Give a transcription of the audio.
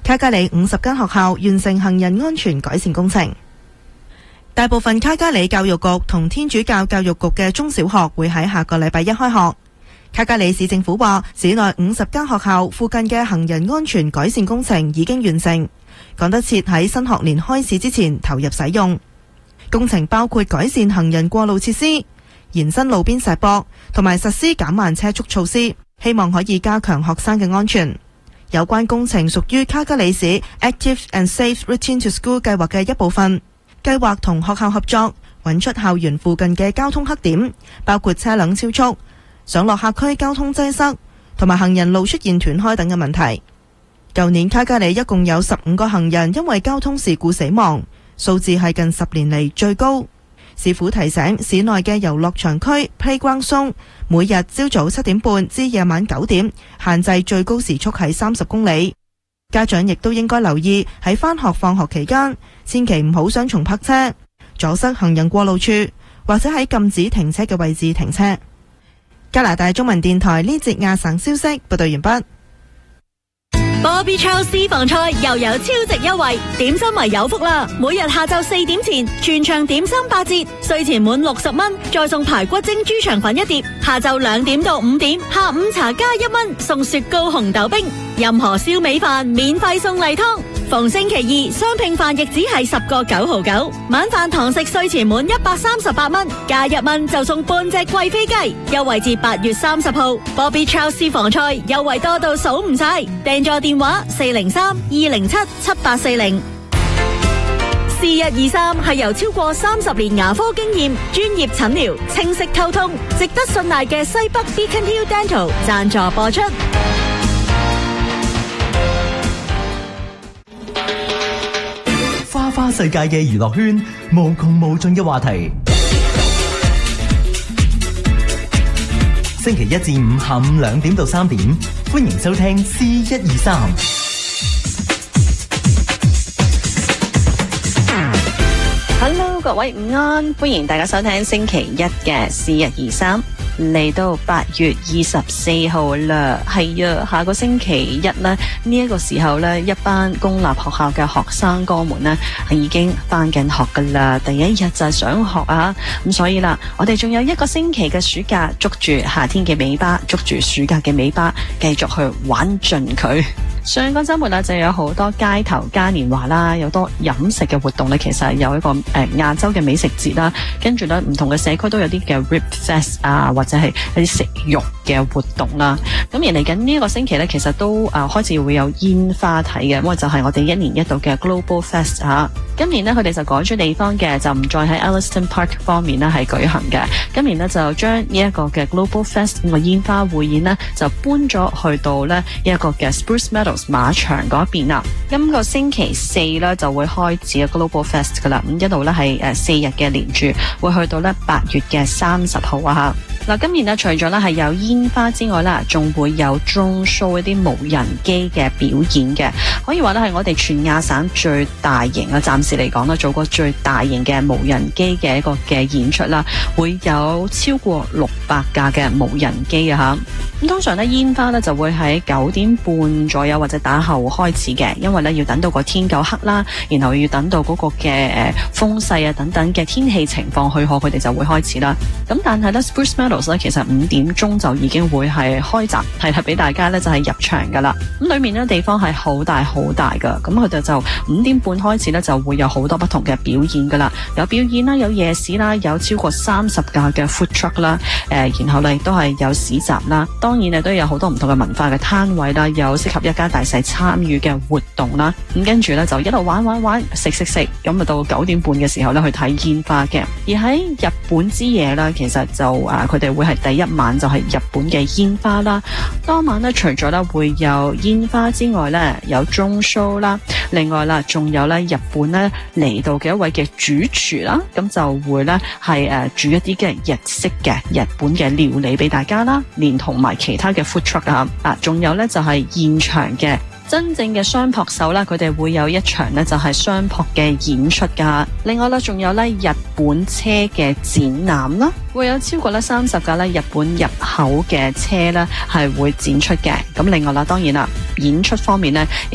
卡加里50間學校完成行人安全改善工程。大部分卡加里教育局同天主教教育局嘅中小學會喺下個禮拜一開學。卡加里市政府話，市內50間學校附近嘅行人安全改善工程已經完成，趕得切喺新學年開始之前投入使用。工程包括改善行人過路設施、延伸路邊石壆同埋實施減慢車速措施，希望可以加強學生嘅安全。有關工程屬於卡加里市 Active and Safe Return to School 計劃嘅一部分，計劃同學校合作，揾出校園附近嘅交通黑點，包括車輛超速、上落客區交通擠塞同埋行人路出現斷開等嘅問題。舊年卡加里一共有15個行人因為交通事故死亡，數字係近10年嚟最高。市府提醒市內嘅遊樂場區 Playground Zone 每日朝早7點半至夜晚9點限制最高時速喺30公里。家長亦都應該留意喺返學放學期間，千祈唔好雙重泊車，阻塞行人過路處，或者喺禁止停車嘅位置停車。加拿大中文電台呢節亞省消息報道完畢。 Bobby Chow 私房菜又有超值優惠，點心咪有福啦！每日下晝4點前，全場點心8折，稅前滿60蚊，再送排骨蒸豬腸粉1碟。下晝2點到5點，下午茶加1蚊，送雪糕紅豆冰。任何燒味飯免費送例湯。逢星期二，雙拼飯亦只係10個9毫9。晚飯堂食稅前滿138蚊，加1蚊就送半隻貴妃雞。優惠至8月30號。Bobby Chow 私房菜優惠多到數唔晒，訂座電話403-207-7840。4123係由超過30年牙科經驗、專業診療、清晰溝通、值得信賴嘅西北 Beacon Hill Dental 贊助播出。 花世界嘅娛樂圈，無窮無盡嘅話題。星期一至五下午2點到3點，歡迎收聽 C123。 Hello， 各位午安，歡迎大家收聽星期一嘅C123。嚟到8月24號啦，係啊，下個星期一呢，呢一個時候呢，一班公立學校嘅學生哥們呢係已經返緊學噶啦，第一日就係上學啊，咁所以啦，我哋仲有1個星期嘅暑假，捉住夏天嘅尾巴，捉住暑假嘅尾巴，繼續去玩盡佢。上個週末啦，就有好多街頭嘉年華啦，有多飲食嘅活動咧。其實有一個亞洲嘅美食節啦，跟住咧唔同嘅社區都有啲嘅 Rib Fest 啊，或者係一啲食肉嘅活動啦。咁而嚟緊呢個星期咧，其實都開始會有煙花睇嘅，咁就係我哋1年1度嘅 Global Fest 嚇。今年咧佢哋就改咗地方嘅，就唔再喺 Elliston Park 方面咧係舉行嘅。今年咧就將呢一個嘅 Global Fest 呢個煙花匯演咧就搬咗去到咧呢一個嘅 Spruce Meadows 馬場嗰邊啦。今個星期4咧就會開始嘅 Global Fest 噶啦，咁一路咧係4日嘅連住，會去到咧8月嘅30號啊嚇。嗱，今年咧除咗咧係有煙花之外啦，仲會有 drone show 一啲無人機嘅表演嘅，可以話咧係我哋全亞省最大型啊，暫時嚟講啦，做過最大型嘅無人機嘅一個嘅演出啦，會有超過600架嘅無人機啊嚇。咁通常咧煙花咧就會喺9點半左右或者打後開始嘅，因為咧要等到個天夠黑啦，然後要等到嗰個嘅風勢啊等等嘅天氣情況許可，佢哋就會開始啦。咁但係咧 Spruce Meadows 咧其實5點鐘就已經會係開閘，係俾大家咧就係入場噶啦。咁裏面咧地方係好大好大噶，咁佢哋就5點半開始咧就會有好多不同嘅表演噶啦，有表演啦，有夜市啦，有超過30架嘅 food truck 啦，然後咧亦都係有市集啦。當然都有好多唔同嘅文化嘅攤位啦，有適合一家大細參與嘅活動啦。咁跟住咧就一路玩，食，咁啊到9點半嘅時候咧去睇煙花嘅。而喺日本之夜啦，其實就佢哋會係第一晚就係日本嘅煙花啦。當晚咧除咗咧會有煙花之外咧，有 drone show 啦，另外啦仲有咧日本咧嚟到嘅一位嘅主廚啦，咁就會咧係煮一啲嘅日式嘅日本嘅料理俾大家啦，連同埋其他嘅 food truck 啊，仲有咧就係現場嘅真正嘅雙撲手啦，佢哋會有一場咧就係雙撲嘅演出噶。另外咧仲有咧日本車嘅展覽啦，會有超過咧30架咧日本入口嘅車咧係會展出嘅。咁另外啦，當然啦，演出方面咧